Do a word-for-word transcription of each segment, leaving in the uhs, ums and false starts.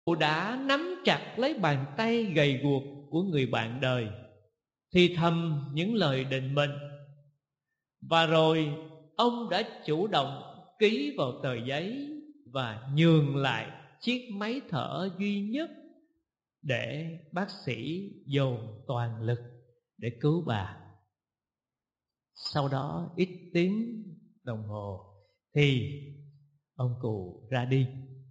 đã nắm chặt lấy bàn tay gầy guộc của người bạn đời, thì thầm những lời định mệnh. Và rồi ông đã chủ động ký vào tờ giấy và nhường lại chiếc máy thở duy nhất để bác sĩ dồn toàn lực để cứu bà. Sau đó ít tiếng đồng hồ thì ông cụ ra đi.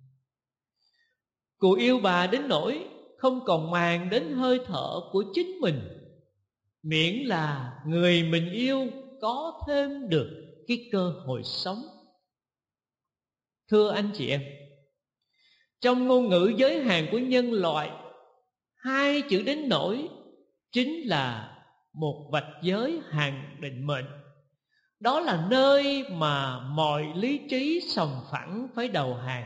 Cụ yêu bà đến nỗi không còn màng đến hơi thở của chính mình, miễn là người mình yêu có thêm được cái cơ hội sống. Thưa anh chị em, trong ngôn ngữ giới hạn của nhân loại, hai chữ đến nỗi chính là một vạch giới hạn định mệnh. Đó là nơi mà mọi lý trí sòng phẳng phải đầu hàng.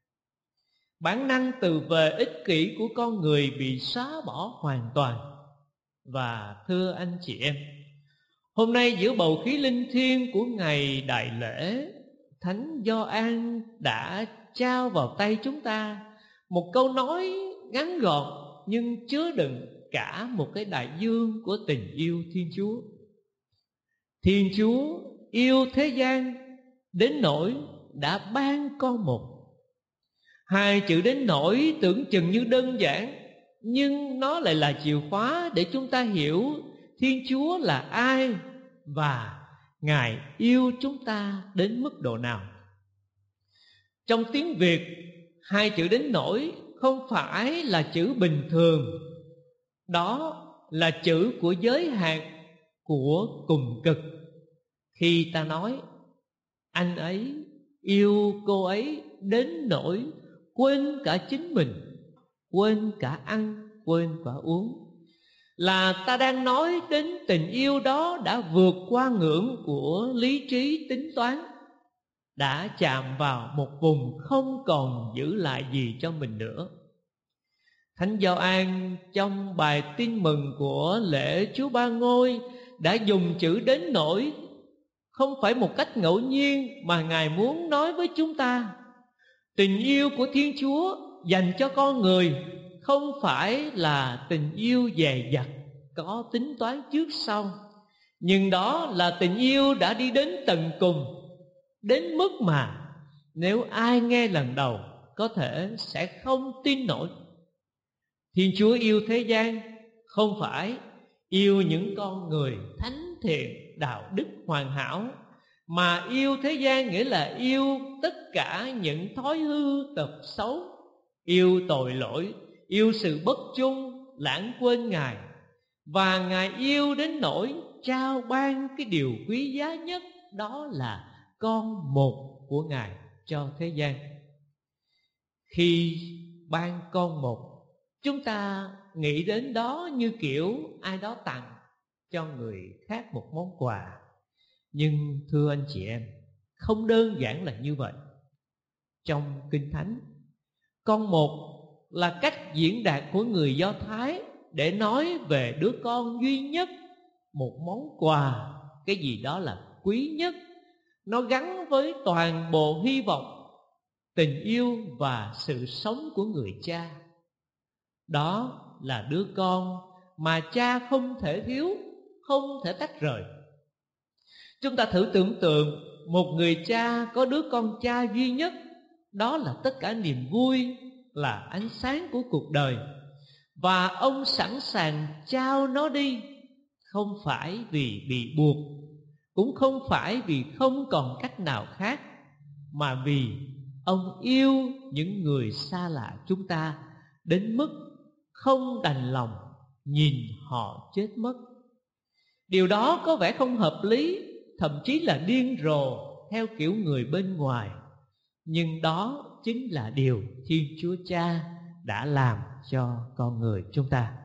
Bản năng từ về ích kỷ của con người bị xóa bỏ hoàn toàn. Và thưa anh chị em, hôm nay giữa bầu khí linh thiêng của ngày đại lễ, Thánh Gioan đã trao vào tay chúng ta một câu nói ngắn gọn nhưng chứa đựng cả một cái đại dương của tình yêu Thiên Chúa. Thiên Chúa yêu thế gian đến nỗi đã ban con một. Hai chữ đến nỗi tưởng chừng như đơn giản, nhưng nó lại là chìa khóa để chúng ta hiểu Thiên Chúa là ai và Ngài yêu chúng ta đến mức độ nào. Trong tiếng Việt, hai chữ đến nỗi không phải là chữ bình thường. Đó là chữ của giới hạn, của cùng cực. Khi ta nói anh ấy yêu cô ấy đến nỗi quên cả chính mình, quên cả ăn, quên cả uống, là ta đang nói đến tình yêu đó đã vượt qua ngưỡng của lý trí tính toán, đã chạm vào một vùng không còn giữ lại gì cho mình nữa. Thánh Gioan trong bài tin mừng của lễ Chúa Ba Ngôi đã dùng chữ đến nỗi không phải một cách ngẫu nhiên, mà Ngài muốn nói với chúng ta tình yêu của Thiên Chúa dành cho con người không phải là tình yêu dè dặt, có tính toán trước sau, nhưng đó là tình yêu đã đi đến tận cùng, đến mức mà nếu ai nghe lần đầu có thể sẽ không tin nổi. Thiên Chúa yêu thế gian không phải yêu những con người thánh thiện, đạo đức hoàn hảo, mà yêu thế gian nghĩa là yêu tất cả những thói hư tật xấu, yêu tội lỗi, yêu sự bất trung, lãng quên Ngài. Và Ngài yêu đến nỗi trao ban cái điều quý giá nhất, đó là con một của Ngài cho thế gian. Khi ban con một, chúng ta nghĩ đến đó như kiểu ai đó tặng cho người khác một món quà. Nhưng thưa anh chị em, không đơn giản là như vậy. Trong Kinh Thánh, con một là cách diễn đạt của người Do Thái để nói về đứa con duy nhất, một món quà, cái gì đó là quý nhất. Nó gắn với toàn bộ hy vọng, tình yêu và sự sống của người cha. Đó là đứa con mà cha không thể thiếu, không thể tách rời. Chúng ta thử tưởng tượng một người cha có đứa con cha duy nhất, đó là tất cả niềm vui, là ánh sáng của cuộc đời. Và ông sẵn sàng trao nó đi, không phải vì bị buộc, cũng không phải vì không còn cách nào khác, mà vì ông yêu những người xa lạ chúng ta đến mức không đành lòng nhìn họ chết mất. Điều đó có vẻ không hợp lý, thậm chí là điên rồ theo kiểu người bên ngoài. Nhưng đó chính là điều Thiên Chúa Cha đã làm cho con người chúng ta.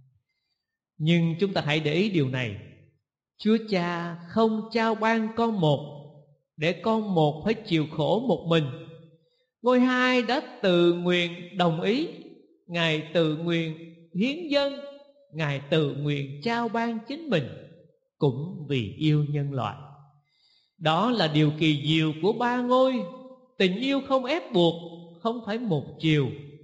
Nhưng chúng ta hãy để ý điều này, Chúa Cha không trao ban con một để con một phải chịu khổ một mình. Ngôi Hai đã tự nguyện đồng ý, Ngài tự nguyện hiến dâng, Ngài tự nguyện trao ban chính mình, cũng vì yêu nhân loại. Đó là điều kỳ diệu của Ba Ngôi. Tình yêu không ép buộc, không phải một chiều,